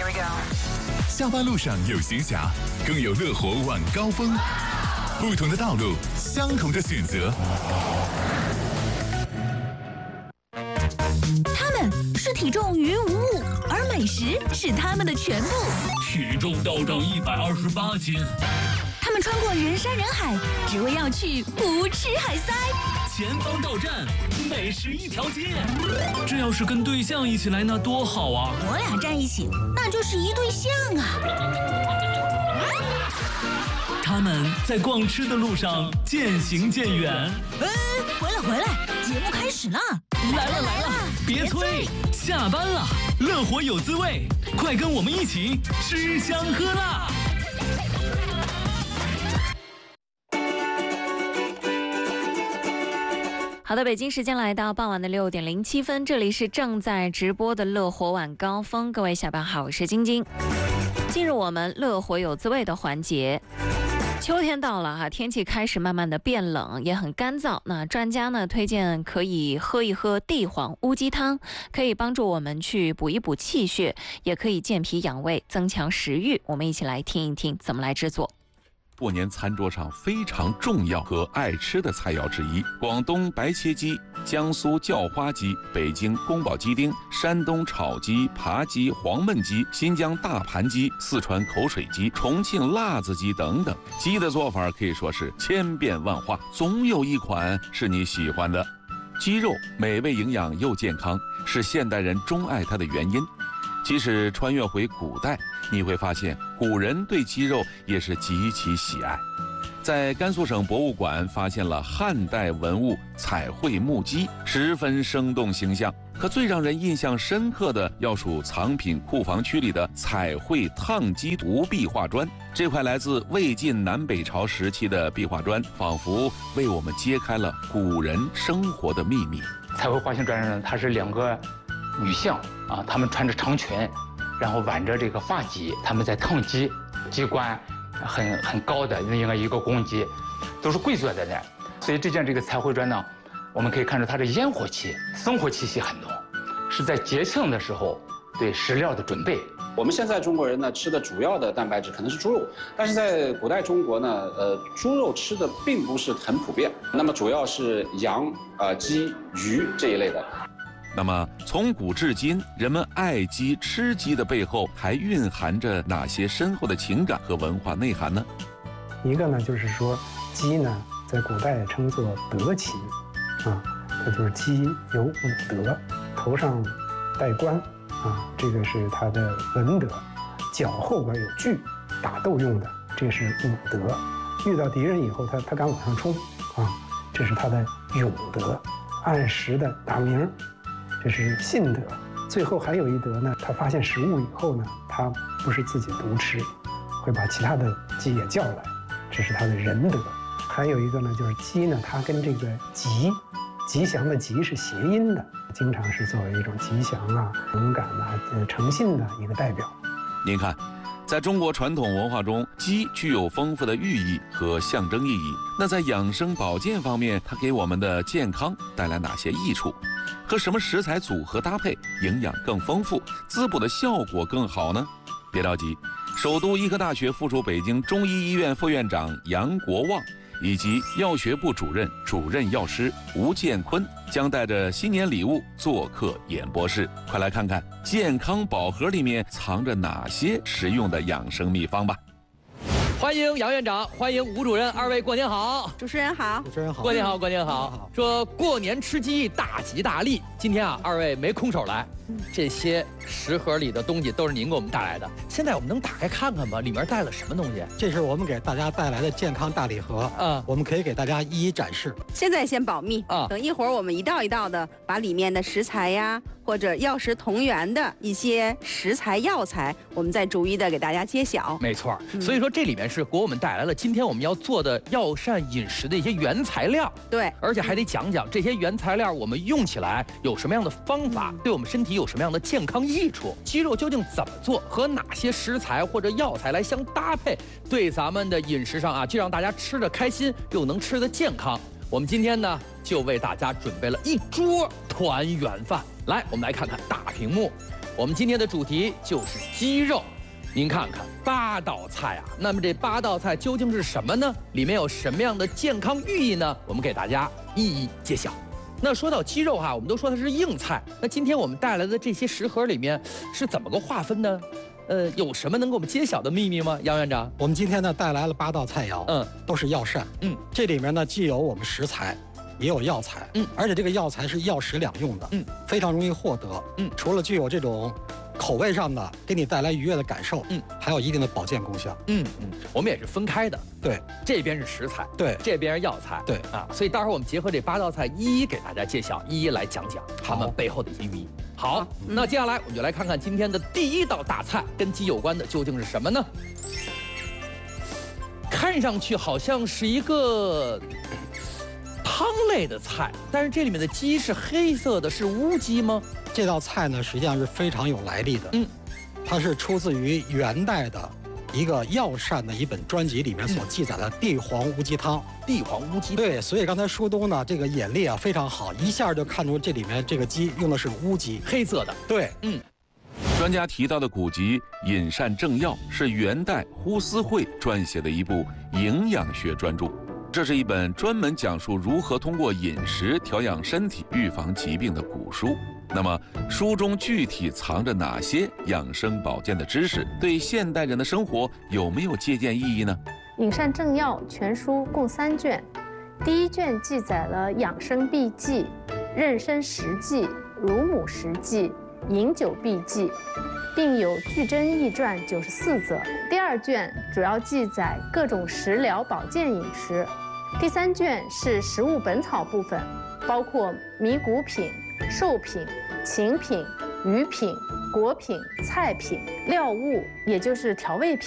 下班路上有闲暇，更有乐活晚高峰。不同的道路，相同的选择。 他们是体重于无物，而美食是他们的全部。 体重暴涨128斤。 他们穿过人山人海，只为要去不吃海塞。 前方到站，美食一条街。这要是跟对象一起来，那多好啊！ 我俩站一起，那就是一对象啊。 他们在逛吃的路上渐行渐远。 哎，回来，节目开始了！ 来了，别催，下班了，乐活有滋味，快跟我们一起吃香喝辣。 好的，北京时间来到傍晚的6点07分，这里是正在直播的乐活晚高峰，各位下班好，我是晶晶。进入我们乐活有滋味的环节。秋天到了哈，天气开始慢慢的变冷，也很干燥。那专家呢推荐可以喝一喝地黄乌鸡汤，可以帮助我们去补一补气血，也可以健脾养胃，增强食欲。我们一起来听一听怎么来制作。 过年餐桌上非常重要和爱吃的菜肴之一，广东白切鸡、江苏叫花鸡、北京宫保鸡丁、山东炒鸡、扒鸡、黄焖鸡、新疆大盘鸡、四川口水鸡、重庆辣子鸡等等。鸡的做法可以说是千变万化，总有一款是你喜欢的。鸡肉美味营养又健康，是现代人钟爱它的原因。即使穿越回古代，你会发现古人对鸡肉也是极其喜爱。在甘肃省博物馆发现了汉代文物彩绘木鸡，十分生动形象。可最让人印象深刻的要数藏品库房区里的彩绘烫鸡独壁画砖。这块来自魏晋南北朝时期的壁画砖，仿佛为我们揭开了古人生活的秘密。 彩绘画像砖上呢，它是两个女性啊，她们穿着长裙，然后挽着这个发髻，她们在烫鸡，鸡冠很高的，应该一个公鸡，都是跪坐在那儿。所以这件这个彩绘砖呢，我们可以看出它的烟火气、生活气息很浓，是在节庆的时候对食料的准备。 我们现在中国人呢吃的主要的蛋白质可能是猪肉，但是在古代中国呢，猪肉吃的并不是很普遍，那么主要是羊、鸡、鱼这一类的。 那么从古至今，人们爱鸡吃鸡的背后还蕴含着哪些深厚的情感和文化内涵呢？ 一个呢就是说，鸡呢在古代称作德禽，啊，它就是鸡有武德，头上戴冠，啊，这个是它的文德，脚后边有锯，打斗用的，这是武德。遇到敌人以后，它敢往上冲，啊，这是它的勇德。按时的打鸣，这是信德。最后还有一德呢，他发现食物以后呢，他不是自己独吃，会把其他的鸡也叫来，这是他的仁德。还有一个呢，就是鸡呢，它跟这个吉祥的吉是谐音的，经常是作为一种吉祥啊、勇敢啊、诚信的一个代表。 您看，在中国传统文化中，鸡具有丰富的寓意和象征意义。那在养生保健方面，它给我们的健康带来哪些益处？和什么食材组合搭配，营养更丰富，滋补的效果更好呢？别着急，首都医科大学附属北京中医医院副院长杨国旺以及药学部主任药师吴建坤将带着新年礼物做客演播室，快来看看健康宝盒里面藏着哪些实用的养生秘方吧。 欢迎杨院长，欢迎吴主任，二位过年好。 主持人好， 主持人好， 过年好，过年好。说过年吃鸡，大吉大利。今天啊，二位没空手来，这些食盒里的东西都是您给我们带来的。现在我们能打开看看吗？里面带了什么东西？ 这是我们给大家带来的健康大礼盒啊，我们可以给大家一一展示。 现在先保密啊，等一会儿我们一道一道的把里面的食材呀，或者药食同源的一些食材药材，我们再逐一的给大家揭晓。 没错，所以说这里面是给我们带来了今天我们要做的药膳饮食的一些原材料。 对， 而且还得讲讲这些原材料我们用起来有什么样的方法，对我们身体有什么样的健康益处。鸡肉究竟怎么做，和哪些食材或者药材来相搭配，对咱们的饮食上啊，既让大家吃得开心，又能吃得健康。我们今天呢，就为大家准备了一桌团圆饭。来，我们来看看大屏幕， 我们今天的主题就是鸡肉。您看看8道菜啊，那么这8道菜究竟是什么呢？里面有什么样的健康寓意呢？我们给大家一一揭晓。那说到鸡肉哈，我们都说它是硬菜。那今天我们带来的这些食盒里面是怎么个划分呢？有什么能给我们揭晓的秘密吗？杨院长， 我们今天呢带来了8道菜肴，都是药膳，这里面呢既有我们食材，也有药材，而且这个药材是药食两用的，非常容易获得，除了具有这种口味上的给你带来愉悦的感受，还有一定的保健功效， 我们也是分开的， 对， 这边是食材， 对， 这边是药材， 对啊，所以待会儿我们结合这8道菜一一给大家揭晓，一一来讲讲它们背后的一些寓意。好，那接下来我们就来看看今天的第1道大菜跟鸡有关的究竟是什么呢？看上去好像是一个汤类的菜，但是这里面的鸡是黑色的，是乌鸡吗？ 这道菜呢实际上是非常有来历的，它是出自于元代的一个药膳的一本专辑里面所记载的地黄乌鸡汤。 地黄乌鸡汤， 对，所以刚才舒东呢这个眼力啊非常好，一下就看出这里面这个鸡用的是乌鸡， 黑色的。 对， 专家提到的古籍《饮膳正要》是元代呼思慧撰写的一部营养学专著。这是一本专门讲述如何通过饮食调养身体、预防疾病的古书。那么，书中具体藏着哪些养生保健的知识？对现代人的生活有没有借鉴意义呢？ 《饮膳正要》全书共3卷，第1卷记载了养生秘技、妊娠实记、乳母实记、饮酒秘技，并有巨珍异传94则。第2卷主要记载各种食疗保健饮食。第3卷是食物本草部分，包括米谷品、兽品、禽品、鱼品、果品、菜品、料物，也就是调味品。